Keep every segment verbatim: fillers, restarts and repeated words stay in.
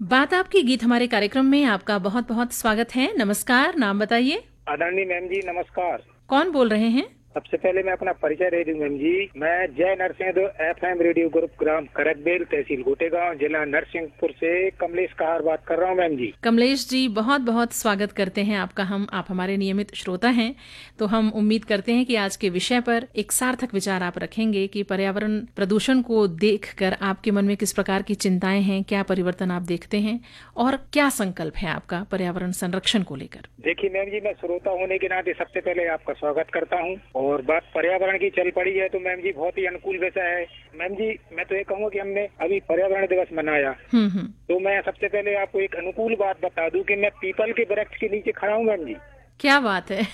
बात आपकी गीत हमारे कार्यक्रम में आपका बहुत बहुत स्वागत है। नमस्कार, नाम बताइए। आदरणीय मैम जी नमस्कार। कौन बोल रहे हैं? सबसे पहले मैं अपना परिचय दे दूं मैम जी। मैं जय Narasimha F M radio group ग्राम करकबेल तहसील गोटेगांव जिला नरसिंहपुर से कमलेश कहार बात कर रहा हूं मैम जी। कमलेश जी, बहुत बहुत स्वागत करते हैं आपका। हम आप हमारे नियमित श्रोता हैं, तो हम उम्मीद करते हैं कि आज के विषय पर एक सार्थक विचार आप रखेंगे कि पर्यावरण प्रदूषण को देखकर आपके मन में किस प्रकार की चिंताएं हैं, क्या परिवर्तन आप देखते हैं और क्या संकल्प है आपका पर्यावरण संरक्षण को लेकर। देखिए मैम जी, मैं श्रोता होने के नाते सबसे पहले आपका स्वागत करता हूँ। और बात पर्यावरण की चल पड़ी है तो मैम जी बहुत ही अनुकूल विषय है। मैम जी मैं तो ये कहूँगा कि हमने अभी पर्यावरण दिवस मनाया, तो मैं सबसे पहले आपको एक अनुकूल बात बता दूं कि मैं पीपल के वृक्ष के नीचे खड़ा हूँ मैम जी। क्या बात है।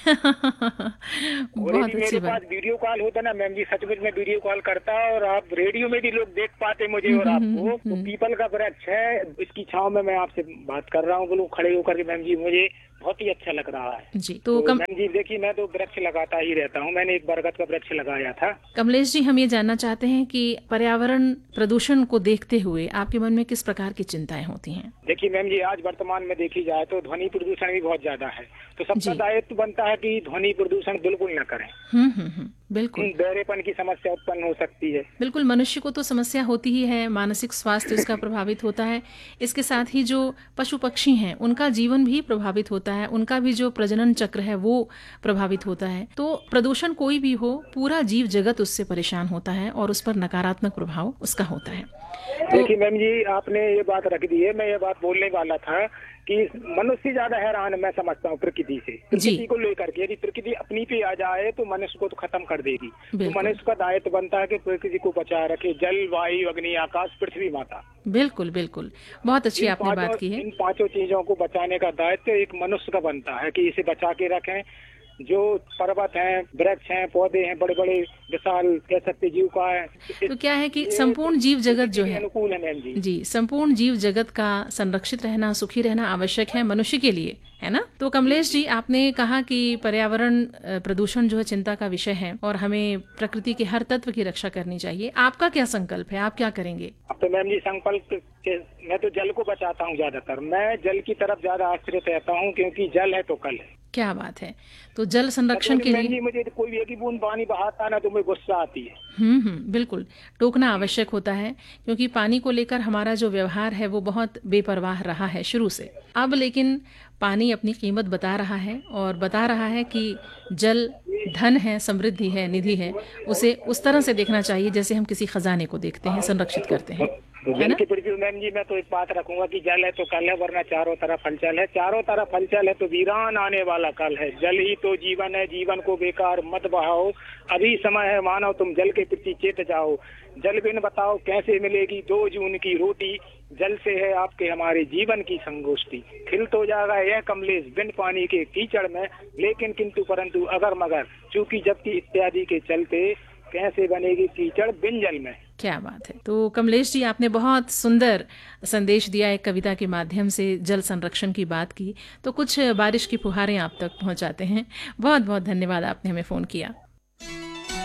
बहुत अच्छी बात। वीडियो कॉल होता ना मैम जी, सचमुच में वीडियो कॉल करता और आप रेडियो में भी लोग देख पाते मुझे और आपको। तो पीपल का वृक्ष है, इसकी छांव में मैं आपसे बात कर रहा हूँ, बोलो खड़े होकर के मैम जी, मुझे बहुत ही अच्छा लग रहा है जी। तो, तो कम... मैम जी देखिए, मैं तो वृक्ष लगाता ही रहता हूँ। मैंने एक बरगद का वृक्ष लगाया था। कमलेश जी, हम ये जानना चाहते हैं कि पर्यावरण प्रदूषण को देखते हुए आपके मन में किस प्रकार की चिंताएं होती हैं? देखिए मैम जी, आज वर्तमान में देखी जाए तो ध्वनि प्रदूषण भी बहुत ज्यादा है, तो सबका दायित्व बनता है कि ध्वनि प्रदूषण बिल्कुल न करें। हम्म हम्म हम्म बिल्कुल। बहरेपन की समस्या उत्पन्न हो सकती है। बिल्कुल, मनुष्य को तो समस्या होती ही है, मानसिक स्वास्थ्य उसका प्रभावित होता है। इसके साथ ही जो पशु पक्षी हैं उनका जीवन भी प्रभावित होता है, उनका भी जो प्रजनन चक्र है वो प्रभावित होता है। तो प्रदूषण कोई भी हो, पूरा जीव जगत उससे परेशान होता है और उस पर नकारात्मक प्रभाव उसका होता है। तो देखिए मैम जी, आपने ये बात रख दी है, मैं ये बात बोलने वाला था कि मनुष्य ज्यादा हैरान मैं समझता हूँ प्रकृति से, प्रकृति को लेकर के। यदि प्रकृति अपनी पे आ जाए तो मनुष्य को तो खत्म कर देगी। तो मनुष्य का दायित्व बनता है कि प्रकृति को बचाए रखे, जल वायु अग्नि आकाश पृथ्वी माता। बिल्कुल बिल्कुल, बहुत अच्छी आपने बात की है। इन पांचों चीजों को बचाने का दायित्व एक मनुष्य का बनता है कि इसे बचा के रखें। जो पर्वत हैं, वृक्ष हैं, पौधे हैं, बड़े बड़े विशाल कह सकते जीव का है। तो क्या है कि संपूर्ण जीव जगत जो है अनुकूल है मैम जी। जी, संपूर्ण जीव जगत का संरक्षित रहना, सुखी रहना आवश्यक है मनुष्य के लिए, है ना। तो कमलेश जी, आपने कहा कि पर्यावरण प्रदूषण जो है चिंता का विषय है और हमें प्रकृति के हर तत्व की रक्षा करनी चाहिए। आपका क्या संकल्प है, आप क्या करेंगे? अब तो मैम जी संकल्प, मैं तो जल को बचाता हूँ ज्यादातर। मैं जल की तरफ ज्यादा आश्रित रहता हूँ क्योंकि जल है तो कल है। क्या बात है। तो जल संरक्षण के लिए मुझे कोई भी एक बूंद पानी बहाता ना तो मुझे गुस्सा आती है। हम्म हम्म बिल्कुल, टोकना आवश्यक होता है क्योंकि पानी को लेकर हमारा जो व्यवहार है वो बहुत बेपरवाह रहा है शुरू से। अब लेकिन पानी अपनी कीमत बता रहा है और बता रहा है कि जल धन है, समृद्धि है, निधि है। उसे उस तरह से देखना चाहिए जैसे हम किसी खजाने को देखते हैं, संरक्षित करते हैं। जल के प्रति मैम जी मैं तो एक बात रखूंगा कि जल है तो कल है, वरना चारों तरफ हलचल है। चारों तरफ हलचल है तो वीरान आने वाला कल है। जल ही तो जीवन है, जीवन को बेकार मत बहाओ। अभी समय है मानव तुम जल के प्रति चेत जाओ। जल बिन बताओ कैसे मिलेगी दो जून की रोटी। जल से है आपके हमारे जीवन की संगोष्ठी। खिल तो जाएगा यह कमलेश बिन पानी के कीचड़ में, लेकिन किंतु परंतु अगर मगर चूंकि जबकि इत्यादि के चलते कैसे बनेगी कीचड़ बिन जल में। क्या बात है। तो कमलेश जी, आपने बहुत सुंदर संदेश दिया एक कविता के माध्यम से, जल संरक्षण की बात की, तो कुछ बारिश की फुहारें आप तक पहुंचाते हैं। बहुत बहुत धन्यवाद, आपने हमें फोन किया।